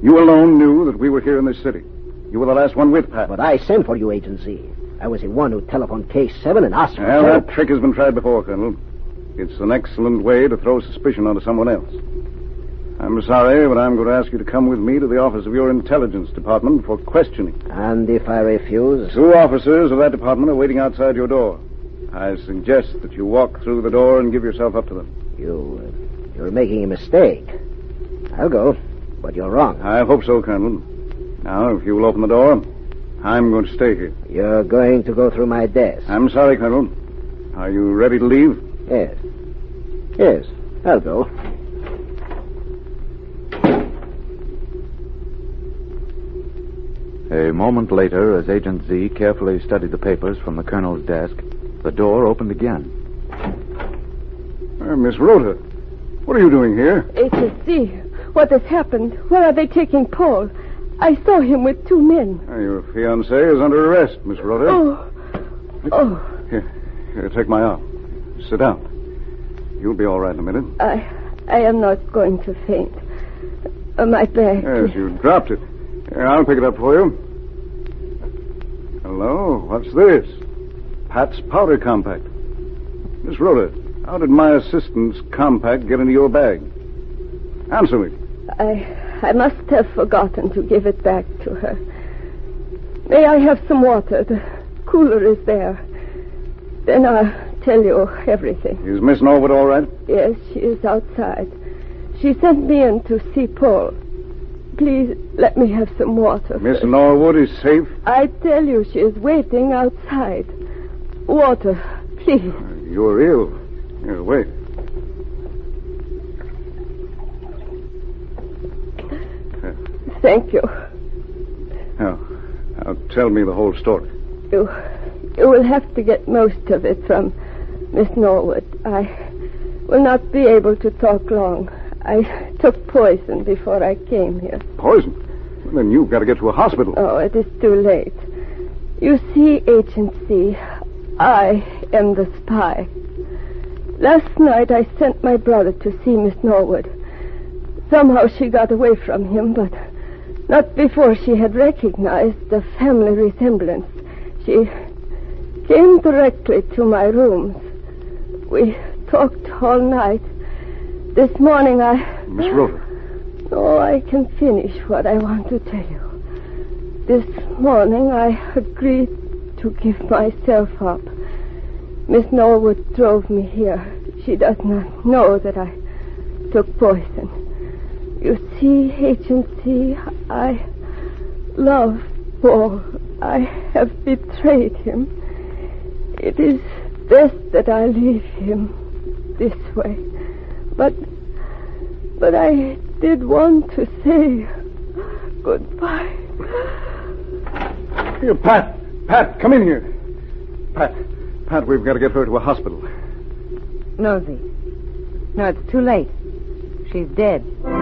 You alone knew that we were here in this city. You were the last one with Pat. But I sent for you, Agent Z. I was the one who telephoned K7 and asked for Well, help. that trick has been tried before, Colonel. It's an excellent way to throw suspicion onto someone else. I'm sorry, but I'm going to ask you to come with me to the office of your intelligence department for questioning. And if I refuse? 2 officers of that department are waiting outside your door. I suggest that you walk through the door and give yourself up to them. You're making a mistake. I'll go, but you're wrong. I hope so, Colonel. Now, if you will open the door, I'm going to stay here. You're going to go through my desk. I'm sorry, Colonel. Are you ready to leave? Yes. Yes, I'll go. A moment later, as Agent Z carefully studied the papers from the colonel's desk, the door opened again. Miss Rhoda, what are you doing here? Agent Z, what has happened? Where are they taking Paul? I saw him with 2 men. Your fiancé is under arrest, Miss Rhoda. Oh. Here, take my arm. Sit down. You'll be all right in a minute. I am not going to faint. My bag. Yes, you dropped it. Here, I'll pick it up for you. Hello, what's this? Pat's powder compact. Miss Rhoda, how did my assistant's compact get into your bag? Answer me. I must have forgotten to give it back to her. May I have some water? The cooler is there. Then I'll tell you everything. Is Miss Norwood all right? Yes, she is outside. She sent me in to see Paul. Please let me have some water. Miss Norwood is safe? I tell you, she is waiting outside. Water, please. You're ill. Here, wait. Thank you. Now, tell me the whole story. You will have to get most of it from Miss Norwood. I will not be able to talk long. I took poison before I came here. Poison? Well, then you've got to get to a hospital. Oh, it is too late. You see, Agent C, I am the spy. Last night I sent my brother to see Miss Norwood. Somehow she got away from him, but not before she had recognized the family resemblance. She came directly to my rooms. We talked all night. This morning Miss Rhoda. Oh, I can finish what I want to tell you. This morning I agreed to give myself up. Miss Norwood drove me here. She does not know that I took poison. You see, Agent C, I love Paul. I have betrayed him. It is best that I leave him this way. But I did want to say goodbye. Here, Pat. Pat, come in here. Pat, we've got to get her to a hospital. No, Z. No, it's too late. She's dead.